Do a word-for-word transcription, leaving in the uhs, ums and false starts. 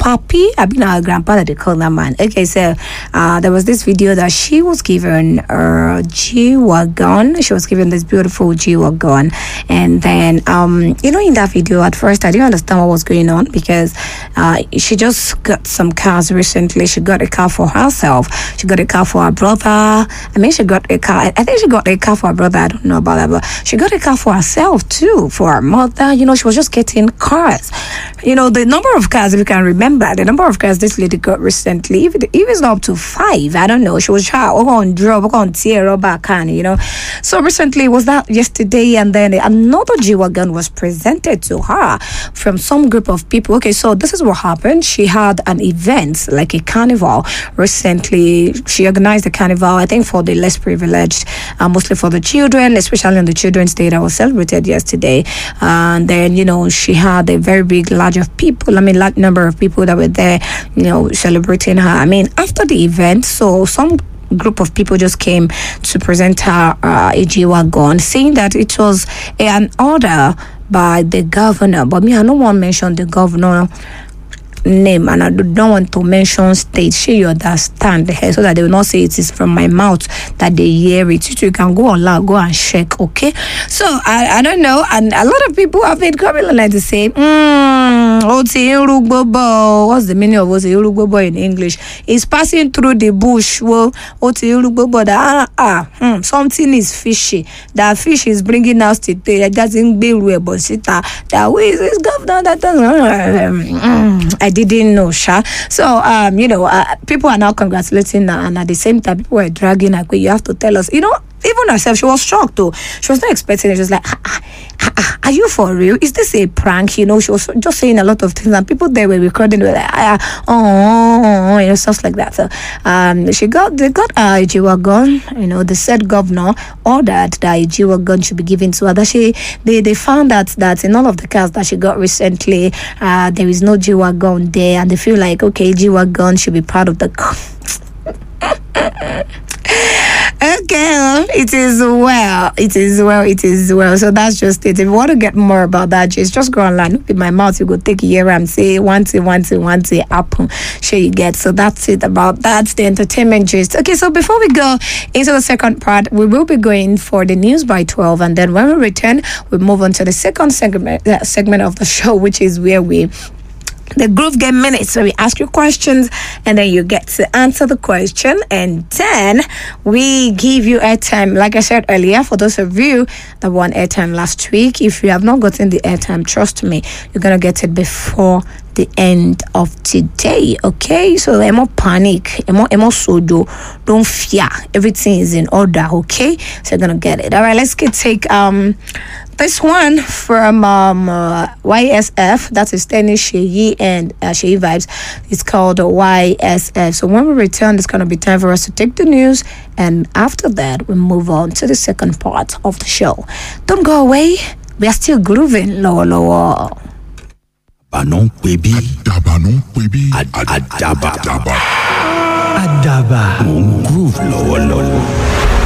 Papi, I mean our grandpa that they call that man. Okay, so uh, there was this video that she was given a G-Wagon. She was given this beautiful G-Wagon. And then, um, you know, in that video, at first, I didn't understand what was going on because uh, she just got some cars recently. She got a car for herself. She got a car for her brother. I mean, she got a car. I think she got a car for her brother. I don't know about that, but she got a car for herself, too, for her mother. You know, she was just getting cars. You know, the number of cars, if you can remember, the number of cars this lady got recently, if, it, if it's not up to five, I don't know. She was trying on drop, on tear rubber can, you know. So recently, was that yesterday, and then another G-Wagon was presented to her from some group of people. Okay, so this is what happened. She had an event, like a carnival, recently. She organized a carnival, I think, for the less privileged, uh, mostly for the children, especially on the Children's Day that was celebrated yesterday. And then, you know, she had a very big, large of people, I mean, large number of people that were there, you know, celebrating her. I mean, after the event, so some group of people just came to present her uh, a G-Wagon, saying that it was a, an order by the governor. But me, I don't want to mention the governor name, and I don't want to mention state. She you understand here, so that they will not say it is from my mouth that they hear it. You can go online, go and check. Okay, so I, I don't know, and a lot of people have been coming online to say, mm, what's the meaning of what's in English? It's passing through the bush. Well, what's ah, ah, hmm, something is fishy. That fish is bringing us to it doesn't be real, but that way is governor that doesn't. I didn't know, Sha. So, um, you know, uh, people are now congratulating her, and at the same time, people were dragging her. You have to tell us, you know, even herself, she was shocked too. She was not expecting it. She was like, ah, ah, ah, ah, are you for real? Is this a prank? You know, she was just saying a lot of things, and people there were recording, were like, ah, oh, you know, stuff like that. So, um, she got, they got a G-Wagon. You know, the said governor ordered that a G-Wagon should be given to her. That she, they, they found out that in all of the cars that she got recently, uh, there is no G-Wagon there, and they feel like, okay, G-Wagon should be part of the. Okay, it is well, it is well, it is well. So that's just it. If you want to get more about that, just just go online. With my mouth, you go take a year and say one thing, one thing, one thing, happen. Sure you get. So that's it about that. The entertainment gist. Okay, so before we go into the second part, we will be going for the news by twelve, and then when we return, we move on to the second segment uh, segment of the show, which is where we. The Groove Game Minutes, where we ask you questions and then you get to answer the question, and then we give you airtime. Like I said earlier, for those of you that won airtime last week, if you have not gotten the airtime, trust me, you're gonna get it before the end of today. Okay, so emo panic, emo emo sodo, don't fear, everything is in order. Okay, so you're gonna get it. All right, let's get take um this one from um uh, Y S F. That is Tennis Sheyi and uh, Sheyi Vibes. It's called Y S F. So when we return, it's gonna be time for us to take the news, and after that we move on to the second part of the show. Don't go away. We are still grooving. Lower, lower. Adaba baby. Adaba no baby. Adaba. Adaba. Adaba. Groove lower, lower.